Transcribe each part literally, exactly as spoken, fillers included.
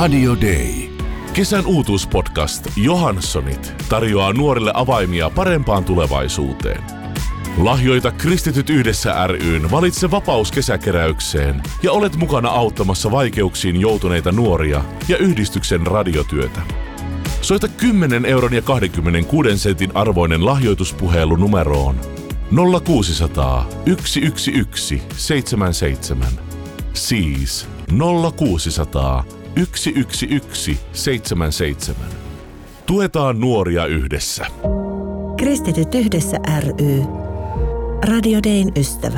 Radio Day. Kesän uutuuspodcast Johanssonit tarjoaa nuorille avaimia parempaan tulevaisuuteen. Lahjoita Kristityt yhdessä ry:n Valitse vapaus kesäkeräykseen ja olet mukana auttamassa vaikeuksiin joutuneita nuoria ja yhdistyksen radiotyötä. Soita kymmenen euron ja kaksikymmentäkuusi sentin arvoinen lahjoituspuhelu numeroon nolla kuusi nolla nolla yksi yksi yksi seitsemän seitsemän. Siis nolla kuusi nolla nolla yksi yksi yksi seitsemän seitsemän. Tuetaan nuoria yhdessä. Kristityt yhdessä ry. Radio Dayn ystävä.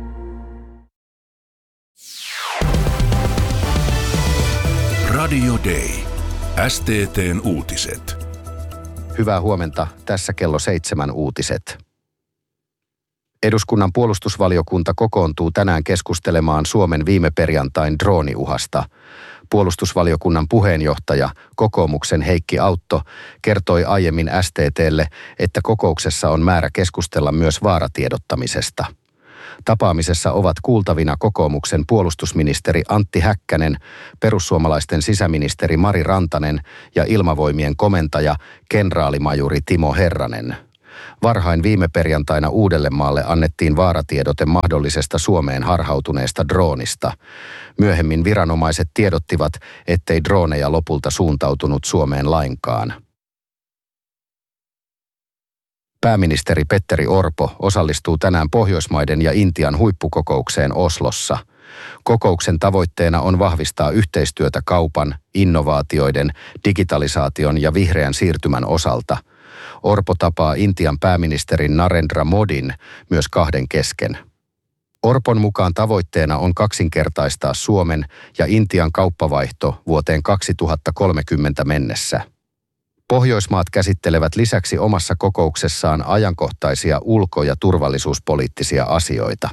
Radio Day. S T T:n uutiset. Hyvää huomenta. Tässä kello seitsemän uutiset. Eduskunnan puolustusvaliokunta kokoontuu tänään keskustelemaan Suomen viime perjantain drooniuhasta. Puolustusvaliokunnan puheenjohtaja, kokoomuksen Heikki Autto, kertoi aiemmin S T T:lle, että kokouksessa on määrä keskustella myös vaaratiedottamisesta. Tapaamisessa ovat kuultavina kokoomuksen puolustusministeri Antti Häkkänen, perussuomalaisten sisäministeri Mari Rantanen ja ilmavoimien komentaja, kenraalimajuri Timo Herranen. Varhain viime perjantaina Uudellemaalle annettiin vaaratiedote mahdollisesta Suomeen harhautuneesta droonista. Myöhemmin viranomaiset tiedottivat, ettei drooneja lopulta suuntautunut Suomeen lainkaan. Pääministeri Petteri Orpo osallistuu tänään Pohjoismaiden ja Intian huippukokoukseen Oslossa. Kokouksen tavoitteena on vahvistaa yhteistyötä kaupan, innovaatioiden, digitalisaation ja vihreän siirtymän osalta. Orpo tapaa Intian pääministerin Narendra Modin myös kahden kesken. Orpon mukaan tavoitteena on kaksinkertaistaa Suomen ja Intian kauppavaihto vuoteen kaksituhattakolmekymmentä mennessä. Pohjoismaat käsittelevät lisäksi omassa kokouksessaan ajankohtaisia ulko- ja turvallisuuspoliittisia asioita.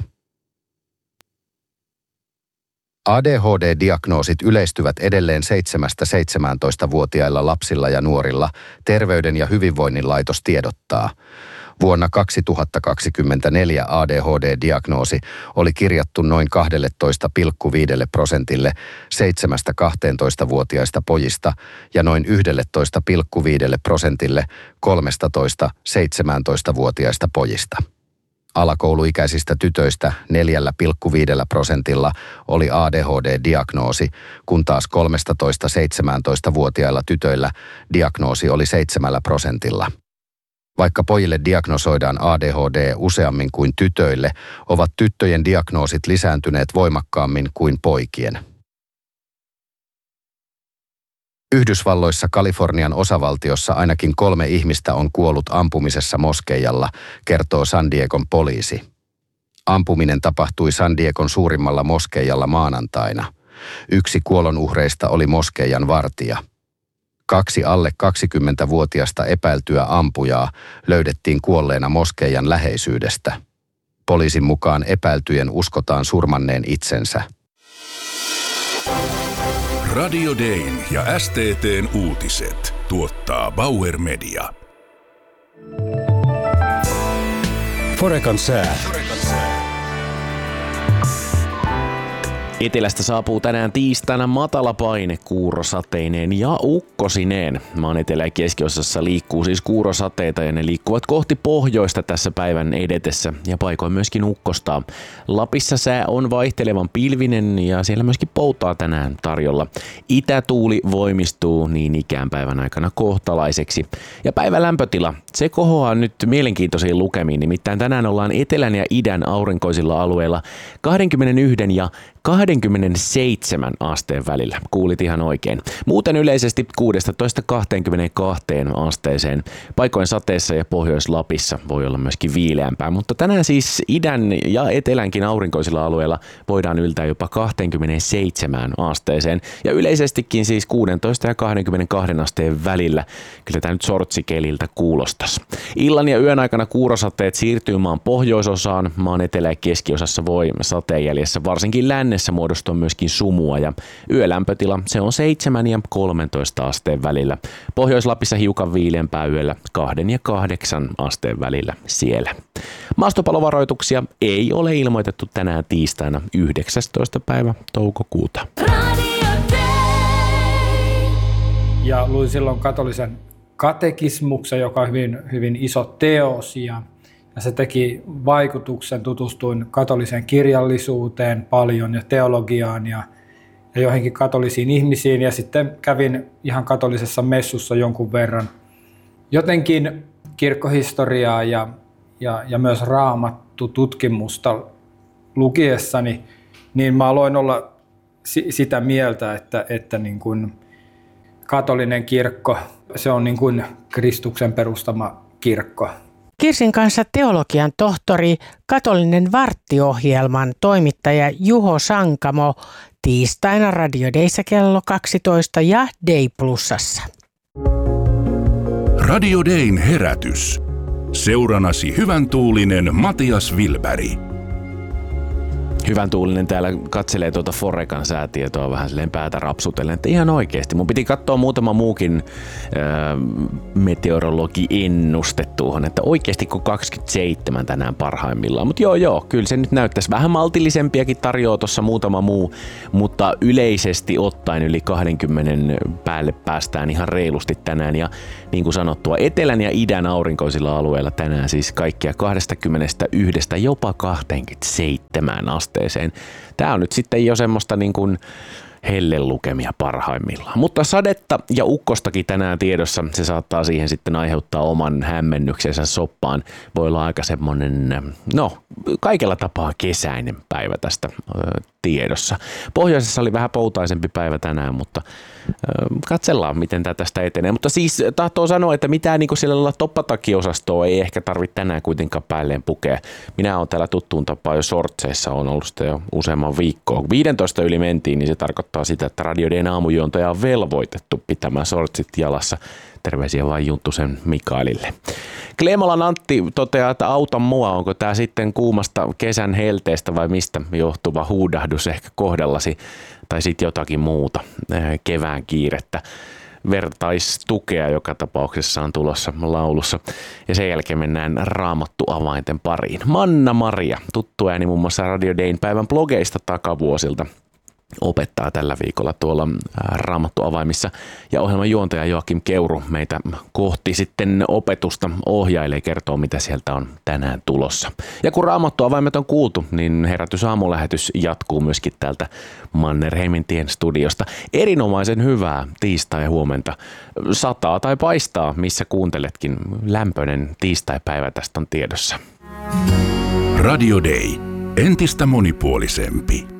A D H D-diagnoosit yleistyvät edelleen seitsemästä seitsemääntoista-vuotiailla lapsilla ja nuorilla, Terveyden ja hyvinvoinnin laitos tiedottaa. Vuonna kaksituhattakaksikymmentäneljä A D H D-diagnoosi oli kirjattu noin kaksitoista pilkku viisi prosentille seitsemästä kahteentoista-vuotiaista pojista ja noin yksitoista pilkku viisi prosentille kolmetoista seitsemäntoista-vuotiaista pojista. Alakouluikäisistä tytöistä neljä pilkku viisi prosentilla oli A D H D-diagnoosi, kun taas kolmetoista seitsemäntoista-vuotiailla tytöillä diagnoosi oli seitsemällä prosentilla. Vaikka pojille diagnosoidaan A D H D useammin kuin tytöille, ovat tyttöjen diagnoosit lisääntyneet voimakkaammin kuin poikien. Yhdysvalloissa Kalifornian osavaltiossa ainakin kolme ihmistä on kuollut ampumisessa moskeijalla, kertoo San Diegon poliisi. Ampuminen tapahtui San Diegon suurimmalla moskeijalla maanantaina. Yksi kuolonuhreista oli moskeijan vartija. Kaksi alle kaksikymmentävuotiasta epäiltyä ampujaa löydettiin kuolleena moskeijan läheisyydestä. Poliisin mukaan epäiltyjen uskotaan surmanneen itsensä. Radio Dayn ja S T T:n uutiset tuottaa Bauer Media. Forecan sää. Etelästä saapuu tänään tiistaina matala paine kuurosateineen ja ukkosineen. Maan etelä- ja keskiosassa liikkuu siis kuurosateita ja ne liikkuvat kohti pohjoista tässä päivän edetessä ja paikoin myöskin ukkostaa. Lapissa sää on vaihtelevan pilvinen ja siellä myöskin poutaa tänään tarjolla. Itätuuli voimistuu niin ikään päivän aikana kohtalaiseksi. Ja päivän lämpötila, se kohoaa nyt mielenkiintoisiin lukemiin, nimittäin tänään ollaan etelän ja idän aurinkoisilla alueilla kaksikymmentäyksi ja kaksikymmentäseitsemän asteen välillä. Kuulit ihan oikein. Muuten yleisesti kuusitoista kaksikymmentäkaksi asteeseen. Paikoin sateessa ja Pohjois-Lapissa voi olla myöskin viileämpää, mutta tänään siis idän ja etelänkin aurinkoisilla alueilla voidaan yltää jopa kaksikymmentäseitsemän asteeseen. Ja yleisestikin siis kuusitoista ja kaksikymmentäkaksi asteen välillä. Kyllä tämä nyt sortsikeliltä kuulostaisi. Illan ja yön aikana kuurosateet siirtyy maan pohjoisosaan. Maan etelä- ja keskiosassa voi sateenjäljessä varsinkin lännessä muodostua myöskin sumua ja yölämpötila se on seitsemän ja kolmetoista asteen välillä. Pohjois-Lapissa hiukan viileämpää yöllä kahden ja kahdeksan asteen välillä siellä. Maastopalovaroituksia ei ole ilmoitettu tänään tiistaina yhdeksästoista päivä toukokuuta. Radio Day. ja luin silloin katolisen katekismuksen, joka on hyvin, hyvin iso teos ja, ja se teki vaikutuksen. Tutustuin katoliseen kirjallisuuteen paljon ja teologiaan ja, ja joihinkin katolisiin ihmisiin ja sitten kävin ihan katolisessa messussa jonkun verran. Jotenkin kirkkohistoriaa ja, ja, ja myös raamattu tutkimusta lukiessani, niin mä aloin olla si- sitä mieltä, että, että niin kuin katolinen kirkko, se on niin kuin Kristuksen perustama kirkko. Kirsin kanssa teologian tohtori, katolinen varttiohjelman toimittaja Juho Sankamo tiistaina Radio Dayssä kello kaksitoista ja Day Plusassa. Radio Dayn herätys. Seuranasi hyvän tuulinen Matias Wilberg. Hyvän tuulinen täällä katselee tuota Forecan säätietoa vähän silleen päätä rapsutellen, että ihan oikeasti. Mun piti katsoa muutama muukin äh, meteorologi-ennuste tuohon, että oikeasti kun kaksikymmentäseitsemän tänään parhaimmillaan. Mutta joo joo, kyllä se nyt näyttäisi vähän maltillisempiakin tarjoaa tuossa muutama muu, mutta yleisesti ottaen yli kaksikymmentä päälle päästään ihan reilusti tänään. Ja niin kuin sanottua, etelän ja idän aurinkoisilla alueilla tänään siis kaikkia kaksikymmentäyksi jopa kaksikymmentäseitsemän asti. Tämä on nyt sitten jo semmoista niin kuin hellelukemia parhaimmillaan. Mutta sadetta ja ukkostakin tänään tiedossa. Se saattaa siihen sitten aiheuttaa oman hämmennyksensä soppaan. Voi olla aika semmoinen, no kaikella tapaa kesäinen päivä tästä ö, tiedossa. Pohjoisessa oli vähän poutaisempi päivä tänään, mutta ö, katsellaan miten tämä tästä etenee. Mutta siis tahtoo sanoa, että mitään niin kuin sillä lailla toppatakiosastoa ei ehkä tarvitse tänään kuitenkaan päälleen pukea. Minä olen täällä tuttuun tapaan jo sortseissa, on ollut sitä jo useamman viikkoa. Kun viisitoista yli mentiin, niin se tarkoittaa sitä, että Radio Dayn aamujuontaja on velvoitettu pitämään sortsit jalassa. Terveisiä vain Junttusen Mikaelille. Kleemolan Antti toteaa, että auta mua, onko tämä sitten kuumasta kesän helteestä vai mistä johtuva huudahdus ehkä kohdallasi tai sitten jotakin muuta kevään kiirettä. Vertaistukea joka tapauksessa on tulossa laulussa. Ja sen jälkeen mennään Raamattu avainten pariin. Manna Maria, tuttu ääni muun muassa Radio Dayn päivän blogeista takavuosilta, opettaa tällä viikolla tuolla Raamattu avaimissa. Ja ohjelman juontaja Joakim Keuru meitä kohti sitten opetusta ohjailee, kertoo mitä sieltä on tänään tulossa. Ja kun Raamattu avaimet on kuultu, niin herätys aamulähetys jatkuu myöskin täältä Mannerheimintien studiosta. Erinomaisen hyvää tiistai huomenta. Sataa tai paistaa, missä kuunteletkin. Lämpöinen tiistaipäivä tästä on tiedossa. Radio Day. Entistä monipuolisempi.